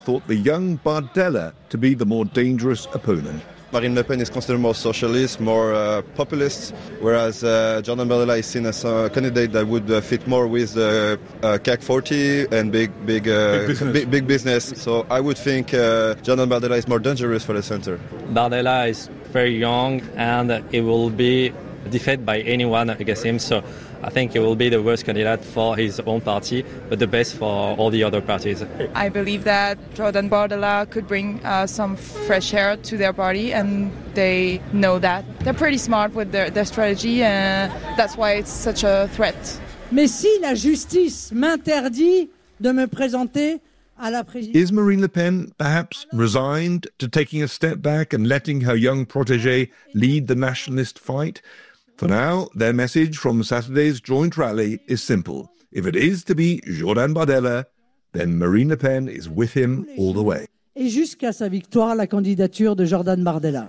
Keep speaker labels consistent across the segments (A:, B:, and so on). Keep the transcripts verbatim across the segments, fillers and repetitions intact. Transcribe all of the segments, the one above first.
A: thought the young Bardella to be the more dangerous opponent.
B: Marine Le Pen is considered more socialist, more uh, populist, whereas uh, Jordan Bardella is seen as a candidate that would uh, fit more with the uh, C A C forty and big big, uh,
A: big, business.
B: big big business. So I would think uh, Jordan Bardella is more dangerous for the centre.
C: Bardella is very young and it will be defeated by anyone against him. So I think it will be the worst candidate for his own party, but the best for all the other parties.
D: I believe that Jordan Bardella could bring uh, some fresh air to their party, and they know that. They're pretty smart with their, their strategy, and that's why it's such a threat.
E: Mais si la justice m'interdit de me présenter à la présidence...
A: Is Marine Le Pen perhaps resigned to taking a step back and letting her young protégé lead the nationalist fight? For now, their message from Saturday's joint rally is simple. If it is to be Jordan Bardella, then Marine Le Pen is with him all the way.
E: Et jusqu'à sa victoire, la candidature de Jordan Bardella.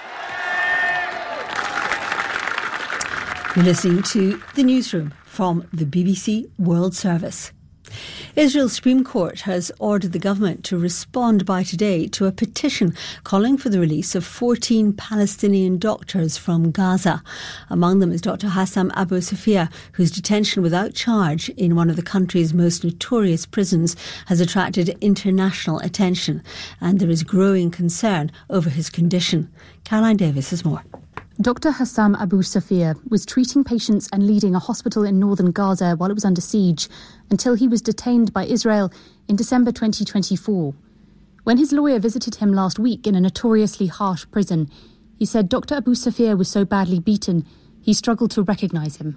F: You're listening to The Newsroom from the B B C World Service. Israel's Supreme Court has ordered the government to respond by today to a petition calling for the release of fourteen Palestinian doctors from Gaza. Among them is Doctor Hassam Abu Safia, whose detention without charge in one of the country's most notorious prisons has attracted international attention, and there is growing concern over his condition. Caroline Davis has more.
G: Doctor Hassam Abu Safia was treating patients and leading a hospital in northern Gaza while it was under siege until he was detained by Israel in December twenty twenty-four. When his lawyer visited him last week in a notoriously harsh prison, he said Doctor Abu Safia was so badly beaten, he struggled to recognise him.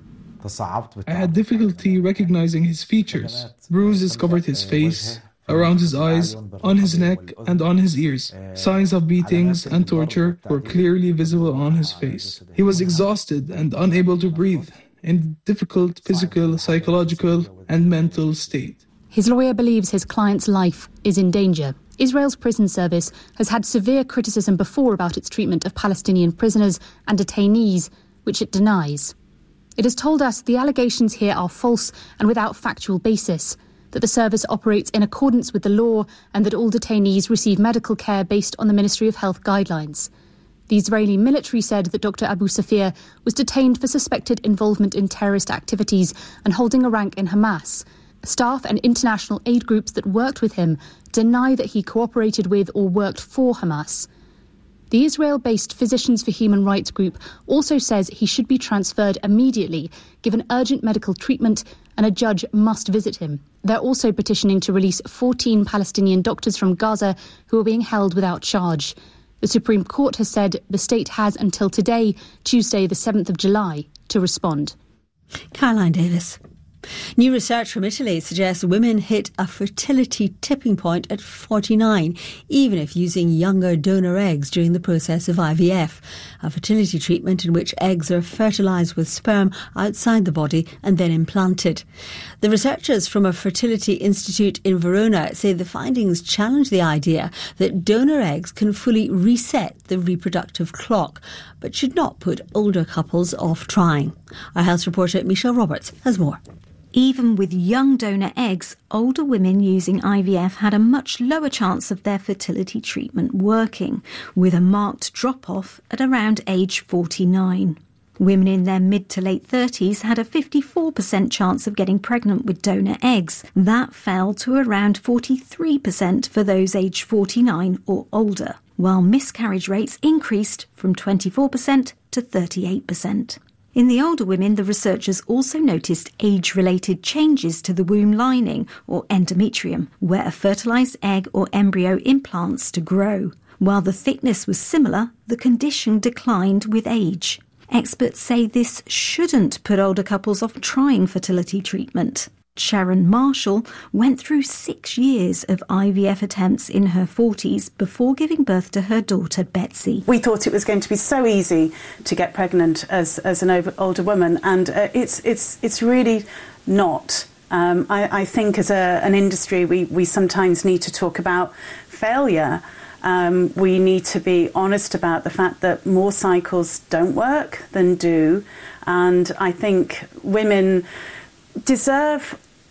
H: I had difficulty recognizing his features. Bruises covered his face, around his eyes, on his neck and on his ears. Signs of beatings and torture were clearly visible on his face. He was exhausted and unable to breathe, in difficult physical, psychological and mental state.
G: His lawyer believes his client's life is in danger. Israel's prison service has had severe criticism before about its treatment of Palestinian prisoners and detainees, which it denies. It has told us the allegations here are false and without factual basis, that the service operates in accordance with the law and that all detainees receive medical care based on the Ministry of Health guidelines. The Israeli military said that Doctor Abu Safia was detained for suspected involvement in terrorist activities and holding a rank in Hamas. Staff and international aid groups that worked with him deny that he cooperated with or worked for Hamas. The Israel-based Physicians for Human Rights group also says he should be transferred immediately, given urgent medical treatment, and a judge must visit him. They're also petitioning to release fourteen Palestinian doctors from Gaza who are being held without charge. The Supreme Court has said the state has until today, Tuesday the seventh of July, to respond.
F: Caroline Davis. New research from Italy suggests women hit a fertility tipping point at forty-nine, even if using younger donor eggs during the process of I V F, a fertility treatment in which eggs are fertilised with sperm outside the body and then implanted. The researchers from a fertility institute in Verona say the findings challenge the idea that donor eggs can fully reset the reproductive clock, but should not put older couples off trying. Our health reporter Michelle Roberts has more.
I: Even with young donor eggs, older women using I V F had a much lower chance of their fertility treatment working, with a marked drop-off at around age forty-nine. Women in their mid to late thirties had a fifty-four percent chance of getting pregnant with donor eggs. That fell to around forty-three percent for those aged forty-nine or older, while miscarriage rates increased from twenty-four percent to thirty-eight percent. In the older women, the researchers also noticed age-related changes to the womb lining, or endometrium, where a fertilised egg or embryo implants to grow. While the thickness was similar, the condition declined with age. Experts say this shouldn't put older couples off trying fertility treatment. Sharon Marshall went through six years of I V F attempts in her forties before giving birth to her daughter Betsy.
J: We thought it was going to be so easy to get pregnant as as an over, older woman, and uh, it's it's it's really not. Um, I, I think as a, an industry, we, we sometimes need to talk about failure. Um, we need to be honest about the fact that more cycles don't work than do, and I think women deserve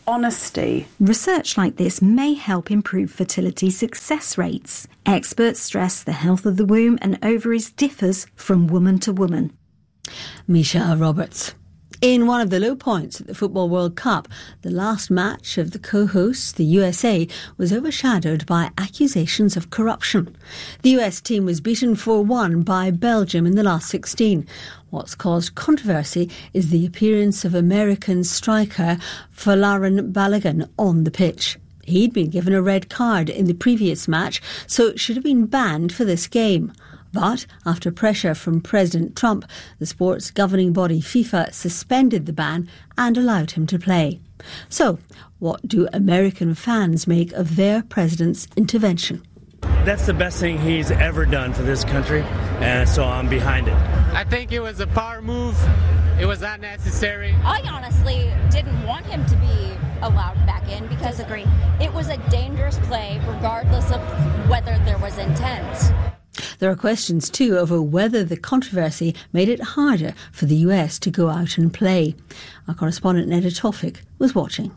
J: honesty.
I: Research like this may help improve fertility success rates. Experts stress the health of the womb and ovaries differs from woman to woman.
F: Misha Roberts. In one of the low points at the Football World Cup, the last match of the co-hosts, the U S A, was overshadowed by accusations of corruption. The U S team was beaten four one by Belgium in the last sixteen. What's caused controversy is the appearance of American striker Folarin Balogun on the pitch. He'd been given a red card in the previous match, so should have been banned for this game. But after pressure from President Trump, the sport's governing body FIFA suspended the ban and allowed him to play. So, what do American fans make of their president's intervention?
K: That's the best thing he's ever done for this country, and so I'm behind it.
L: I think it was a power move. It was not necessary.
M: I honestly didn't want him to be allowed back in because Disagree. It was a dangerous play regardless of whether there was intent.
F: There are questions too over whether the controversy made it harder for the U S to go out and play. Our correspondent Neda Tawfik was watching.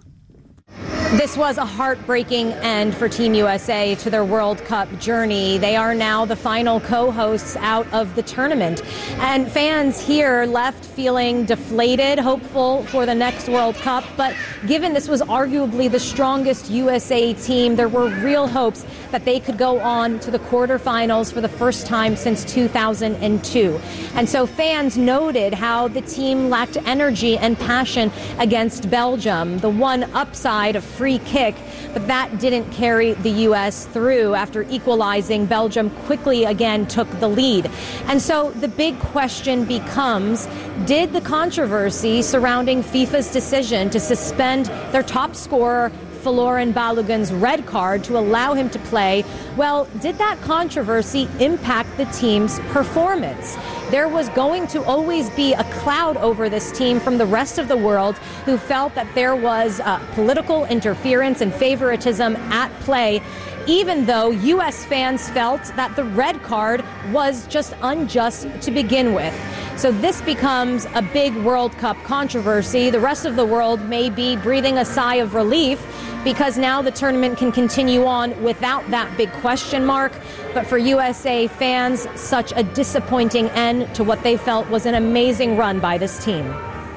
N: This was a heartbreaking end for Team U S A to their World Cup journey. They are now the final co-hosts out of the tournament. And fans here left feeling deflated, hopeful for the next World Cup. But given this was arguably the strongest U S A team, there were real hopes that they could go on to the quarterfinals for the first time since two thousand two. And so fans noted how the team lacked energy and passion against Belgium. The one upside of free kick, but that didn't carry the U S through. After equalizing, Belgium quickly again took the lead. And so the big question becomes, did the controversy surrounding FIFA's decision to suspend their top scorer Folarin Balogun's red card to allow him to play, well, did that controversy impact the team's performance? There was going to always be a cloud over this team from the rest of the world who felt that there was uh, political interference and favoritism at play, even though U S fans felt that the red card was just unjust to begin with. So this becomes a big World Cup controversy. The rest of the world may be breathing a sigh of relief because now the tournament can continue on without that big question mark. But for U S A fans, such a disappointing end to what they felt was an amazing run by this team.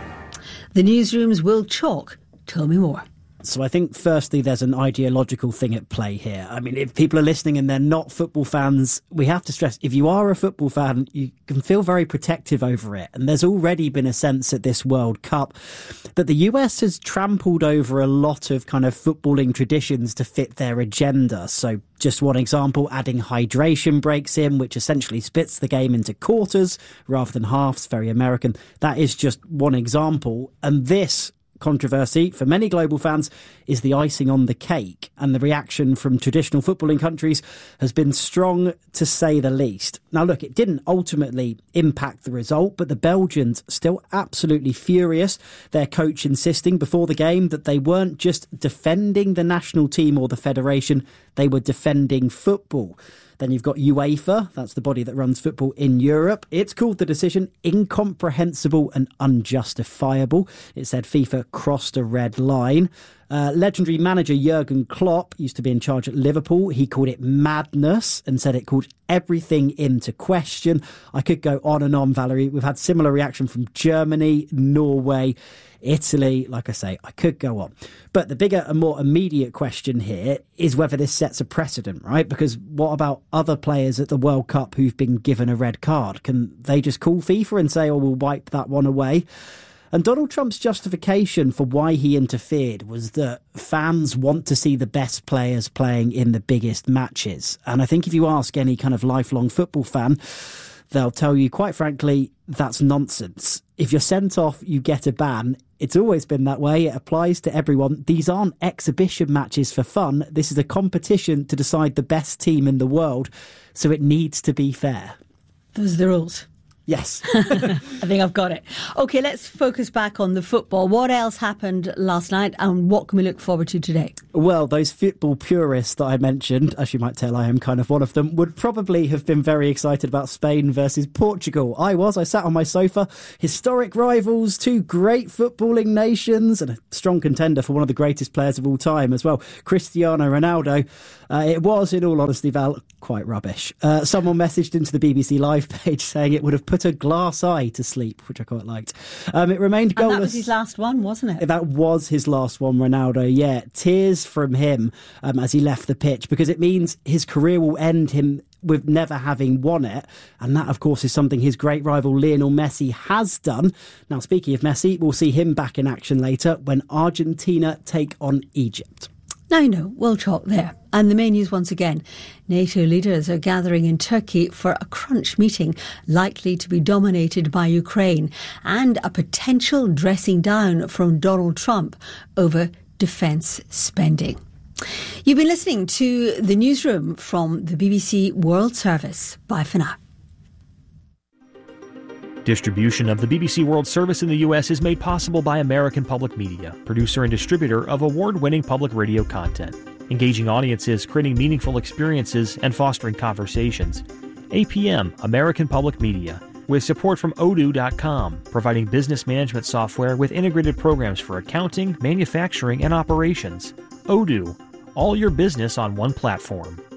F: The newsrooms will chalk. Tell me more.
O: So I think, firstly, there's an ideological thing at play here. I mean, if people are listening and they're not football fans, we have to stress, if you are a football fan, you can feel very protective over it. And there's already been a sense at this World Cup that the U S has trampled over a lot of kind of footballing traditions to fit their agenda. So just one example, adding hydration breaks in, which essentially splits the game into quarters rather than halves, very American. That is just one example. And this controversy for many global fans is the icing on the cake, and the reaction from traditional footballing countries has been strong, to say the least. Now look, it didn't ultimately impact the result, but the Belgians still absolutely furious, their coach insisting before the game that they weren't just defending the national team or the federation, they were defending football. Then you've got UEFA, that's the body that runs football in Europe. It's called the decision incomprehensible and unjustifiable. It said FIFA crossed a red line. Uh, legendary manager Jurgen Klopp used to be in charge at Liverpool. He called it madness and said it called everything into question. I could go on and on, Valerie. We've had similar reaction from Germany, Norway, Italy. Like I say, I could go on. But the bigger and more immediate question here is whether this sets a precedent, right? Because what about other players at the World Cup who've been given a red card? Can they just call FIFA and say, oh, we'll wipe that one away? And Donald Trump's justification for why he interfered was that fans want to see the best players playing in the biggest matches. And I think if you ask any kind of lifelong football fan, they'll tell you, quite frankly, that's nonsense. If you're sent off, you get a ban. It's always been that way. It applies to everyone. These aren't exhibition matches for fun. This is a competition to decide the best team in the world. So it needs to be fair.
F: Those are the rules.
O: Yes.
F: I think I've got it. OK, let's focus back on the football. What else happened last night and what can we look forward to today?
O: Well, those football purists that I mentioned, as you might tell, I am kind of one of them, would probably have been very excited about Spain versus Portugal. I was. I sat on my sofa. Historic rivals, two great footballing nations and a strong contender for one of the greatest players of all time as well, Cristiano Ronaldo. Uh, it was, in all honesty, Val, quite rubbish. Uh, someone messaged into the B B C Live page saying it would have put a glass eye to sleep, which I quite liked. Um, it remained goalless.
F: And that was his last one, wasn't it?
O: That was his last one, Ronaldo, yeah. Tears from him um, as he left the pitch, because it means his career will end him with never having won it. And that, of course, is something his great rival Lionel Messi has done. Now, speaking of Messi, we'll see him back in action later when Argentina take on Egypt.
F: Now you know, we'll talk there. And the main news once again. NATO leaders are gathering in Turkey for a crunch meeting likely to be dominated by Ukraine and a potential dressing down from Donald Trump over defence spending. You've been listening to the newsroom from the B B C World Service. Bye for now.
P: Distribution of the B B C World Service in the U S is made possible by American Public Media, producer and distributor of award-winning public radio content, engaging audiences, creating meaningful experiences, and fostering conversations. A P M, American Public Media, with support from odoo dot com, providing business management software with integrated programs for accounting, manufacturing, and operations. Odoo, all your business on one platform.